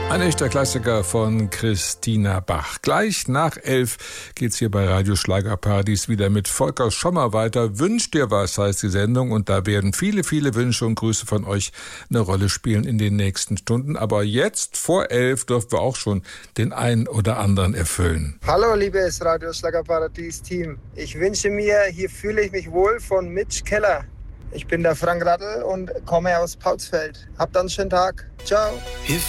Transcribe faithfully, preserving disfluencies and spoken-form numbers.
Ein echter Klassiker von Christina Bach. Gleich nach elf geht's hier bei Radio Schlagerparadies wieder mit Volker Schommer weiter. Wünsch dir was, heißt die Sendung. Und da werden viele, viele Wünsche und Grüße von euch eine Rolle spielen in den nächsten Stunden. Aber jetzt, vor elf, dürfen wir auch schon den einen oder anderen erfüllen. Hallo, liebes Radio Schlagerparadies-Team. Ich wünsche mir, hier fühle ich mich wohl von Mitch Keller. Ich bin der Frank Rattel und komme aus Pautzfeld. Habt einen schönen Tag. Ciao. Hier